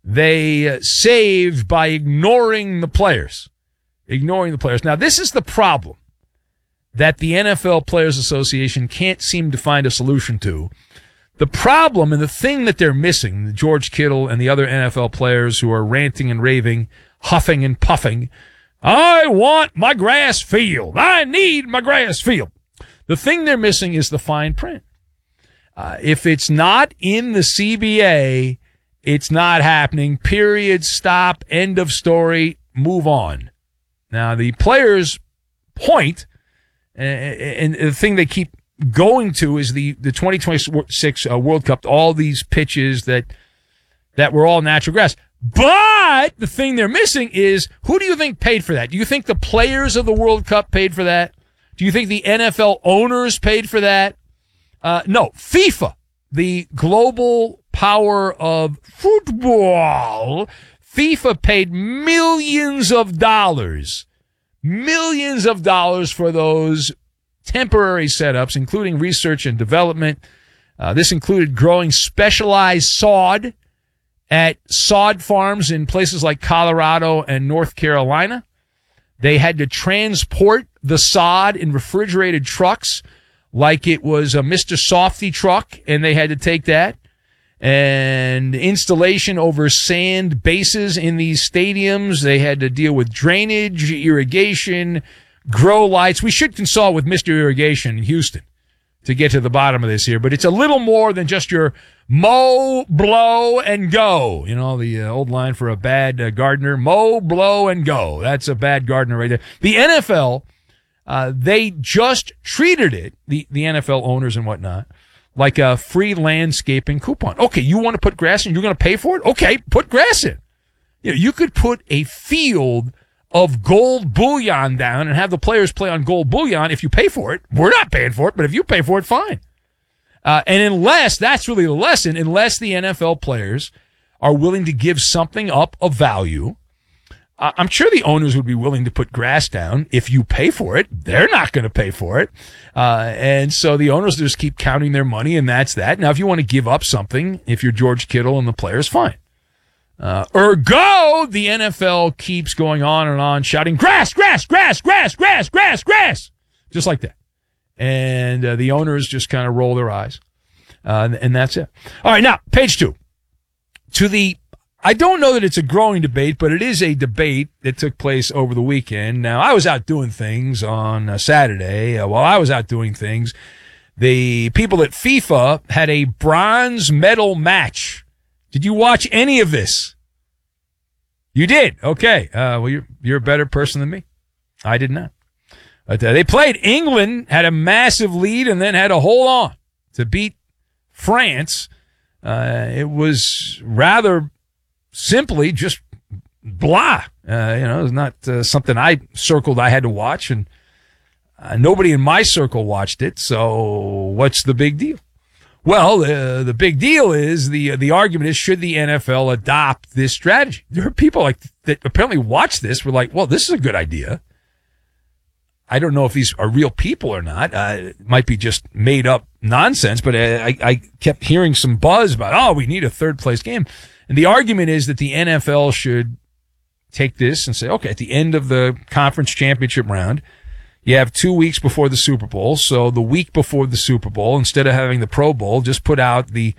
they saved by ignoring the players. Now, this is the problem that the NFL Players Association can't seem to find a solution to. The problem and the thing that they're missing, George Kittle and the other NFL players who are ranting and raving, huffing and puffing, I want my grass field. I need my grass field. The thing they're missing is the fine print. If it's not in the CBA, it's not happening. Period. Stop. End of story. Move on. Now, the players' point, and the thing they keep going to is the 2026 World Cup, all these pitches that were all natural grass. But the thing they're missing is, who do you think paid for that? Do you think the players of the World Cup paid for that? Do you think the NFL owners paid for that? No. FIFA, the global power of football, FIFA paid millions of dollars for those temporary setups, including research and development. This included growing specialized sod at sod farms in places like Colorado and North Carolina. They had to transport the sod in refrigerated trucks like it was a Mr. Softy truck, and they had to take that. And installation over sand bases in these stadiums. They had to deal with drainage, irrigation, grow lights. We should consult with Mr. Irrigation in Houston to get to the bottom of this here. But it's a little more than just your mow, blow, and go. You know, the old line for a bad gardener, mow, blow, and go. That's a bad gardener right there. The NFL, they just treated it, the NFL owners and whatnot, like a free landscaping coupon. Okay, you want to put grass in? You're going to pay for it? Okay, put grass in. You know, you could put a field of gold bullion down and have the players play on gold bullion if you pay for it. We're not paying for it, but if you pay for it, fine. And unless, that's really the lesson, unless the NFL players are willing to give something up of value, I'm sure the owners would be willing to put grass down if you pay for it. They're not going to pay for it. And so the owners just keep counting their money, and that's that. Now, if you want to give up something, if you're George Kittle and the players, fine. Ergo, the NFL keeps going on and on, shouting, grass, grass, grass, grass, grass, grass, grass. Just like that. And the owners just kind of roll their eyes. And that's it. All right, now, page 2. I don't know that it's a growing debate, but it is a debate that took place over the weekend. Now, I was out doing things on Saturday. While I was out doing things, the people at FIFA had a bronze medal match. Did you watch any of this? You did? Okay. Well, you're a better person than me. I did not. But they played England, had a massive lead, and then had to hold on to beat France. It was rather simply just blah. It's not something I circled I had to watch, and nobody in my circle watched it, so what's the big deal? Well, the big deal is, the argument is, should the NFL adopt this strategy? There are people that apparently watch this, were like, well, this is a good idea. I don't know if these are real people or not. It might be just made up nonsense, but I kept hearing some buzz about, we need a third place game. And the argument is that the NFL should take this and say, okay, at the end of the conference championship round, you have 2 weeks before the Super Bowl. So the week before the Super Bowl, instead of having the Pro Bowl, just put out the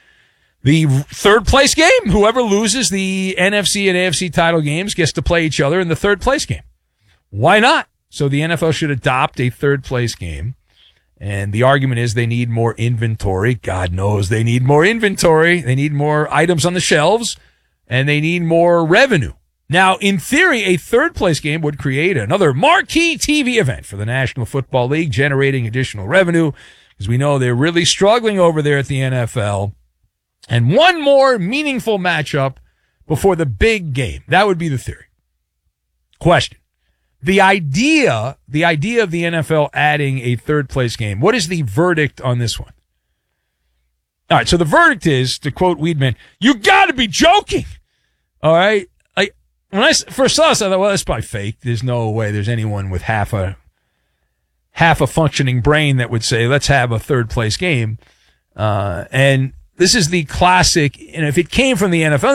third place game. Whoever loses the NFC and AFC title games gets to play each other in the third place game. Why not? So the NFL should adopt a third place game. And the argument is they need more inventory. God knows they need more inventory. They need more items on the shelves, and they need more revenue. Now, in theory, a third place game would create another marquee TV event for the National Football League, generating additional revenue, because we know they're really struggling over there at the NFL. And one more meaningful matchup before the big game. That would be the theory. Question. The idea of the NFL adding a third place game, what is the verdict on this one? All right, so the verdict is, to quote Weedman, you got to be joking. All right? When I first saw this, I thought, well, that's probably fake. There's no way there's anyone with half a functioning brain that would say, let's have a third place game. And this is the classic, and if it came from the NFL,